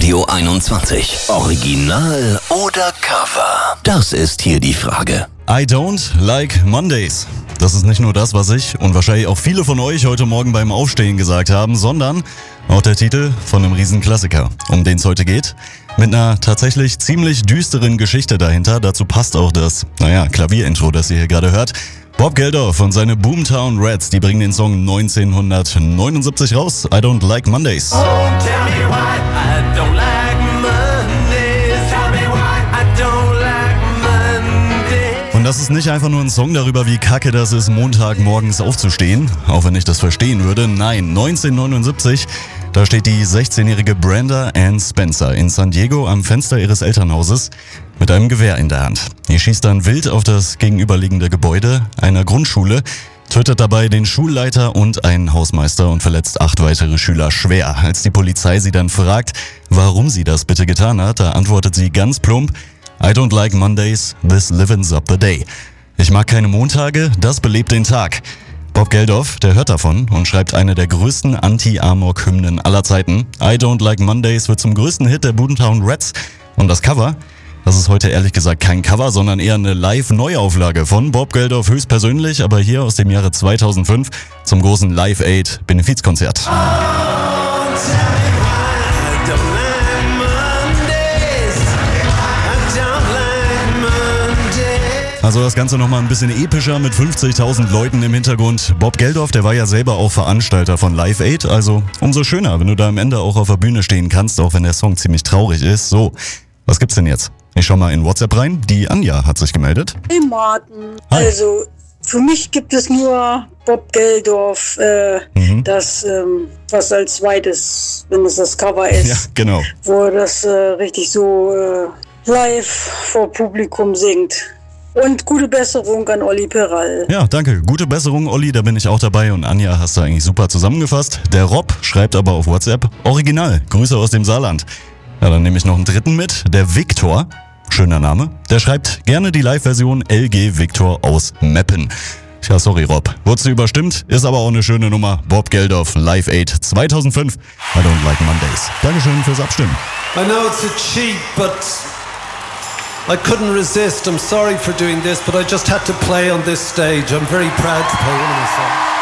Radio 21. Original oder Cover? Das ist hier die Frage. I don't like Mondays. Das ist nicht nur das, was ich und wahrscheinlich auch viele von euch heute Morgen beim Aufstehen gesagt haben, sondern auch der Titel von einem Riesenklassiker, um den es heute geht. Mit einer tatsächlich ziemlich düsteren Geschichte dahinter. Dazu passt auch das, Klavierintro, das ihr hier gerade hört. Bob Geldof und seine Boomtown Rats, die bringen den Song 1979 raus. I don't like Mondays. Oh, tell me why I don't like Mondays. Tell me why I don't like Mondays. Und das ist nicht einfach nur ein Song darüber, wie kacke das ist, Montagmorgens aufzustehen, auch wenn ich das verstehen würde. Nein, 1979, da steht die 16-jährige Brenda Ann Spencer in San Diego am Fenster ihres Elternhauses mit einem Gewehr in der Hand. Die schießt dann wild auf das gegenüberliegende Gebäude einer Grundschule, tötet dabei den Schulleiter und einen Hausmeister und verletzt 8 weitere Schüler schwer. Als die Polizei sie dann fragt, warum sie das bitte getan hat, da antwortet sie ganz plump: I don't like Mondays, this livens up the day. Ich mag keine Montage, das belebt den Tag. Bob Geldof, der hört davon und schreibt eine der größten Anti-Amok-Hymnen aller Zeiten. I don't like Mondays wird zum größten Hit der Boomtown Rats. Und das Cover, das ist heute ehrlich gesagt kein Cover, sondern eher eine Live-Neuauflage von Bob Geldof höchstpersönlich, aber hier aus dem Jahre 2005 zum großen Live Aid Benefizkonzert. Also das Ganze nochmal ein bisschen epischer mit 50.000 Leuten im Hintergrund. Bob Geldof, der war ja selber auch Veranstalter von Live Aid, also umso schöner, wenn du da am Ende auch auf der Bühne stehen kannst, auch wenn der Song ziemlich traurig ist. So, was gibt's denn jetzt? Ich schau mal in WhatsApp rein. Die Anja hat sich gemeldet. Hey Martin, Hi. Also für mich gibt es nur Bob Geldof, das, was als zweites, wenn es das Cover ist, Ja, genau. wo er das richtig so live vor Publikum singt. Und gute Besserung an Olli Peral. Ja, danke. Gute Besserung, Olli, da bin ich auch dabei. Und Anja, hast du eigentlich super zusammengefasst. Der Rob schreibt aber auf WhatsApp: Original, Grüße aus dem Saarland. Ja, dann nehme ich noch einen dritten mit. Der Viktor, schöner Name, der schreibt gerne die Live-Version LG Viktor aus Meppen. Tja, sorry Rob, wurdest du überstimmt, ist aber auch eine schöne Nummer. Bob Geldof, Live Aid 2005. I don't like Mondays. Dankeschön fürs Abstimmen. I know it's a cheat, but I couldn't resist. I'm sorry for doing this, but I just had to play on this stage. I'm very proud to play one of my songs.